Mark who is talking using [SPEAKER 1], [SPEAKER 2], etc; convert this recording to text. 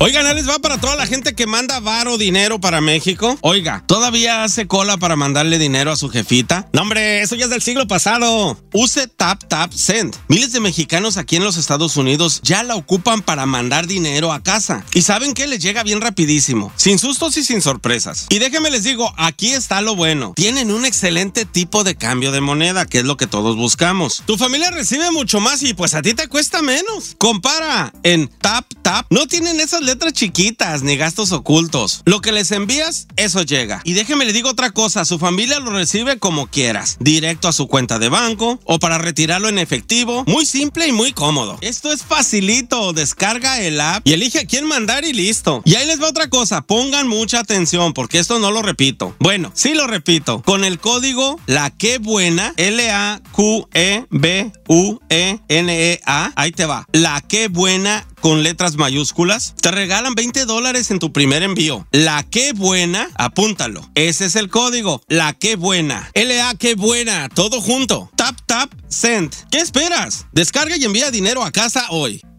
[SPEAKER 1] Oigan, ¿les va para toda la gente que manda varo dinero para México? Oiga, ¿todavía hace cola para mandarle dinero a su jefita? No, hombre, eso ya es del siglo pasado. Use Tap Tap Send. Miles de mexicanos aquí en los Estados Unidos ya la ocupan para mandar dinero a casa. ¿Y saben qué? Les llega bien rapidísimo, sin sustos y sin sorpresas. Y déjenme les digo, aquí está lo bueno. Tienen un excelente tipo de cambio de moneda, que es lo que todos buscamos. Tu familia recibe mucho más y pues a ti te cuesta menos. Compara en Tap Tap. No tienen esas letras chiquitas ni gastos ocultos. Lo que les envías, eso llega. Y déjeme le digo otra cosa, su familia lo recibe como quieras, directo a su cuenta de banco o para retirarlo en efectivo. Muy simple y muy cómodo. Esto es facilito, descarga el app y elige a quién mandar y listo. Y ahí les va otra cosa, pongan mucha atención porque esto no lo repito. Bueno, sí lo repito, con el código La Que Buena, LAQEBUENEA, ahí te va, La Que Buena con letras mayúsculas, te regalan $20 en tu primer envío. La Que Buena, apúntalo. Ese es el código. La Que Buena. LA Que Buena. Todo junto. Tap Tap Send. ¿Qué esperas? Descarga y envía dinero a casa hoy.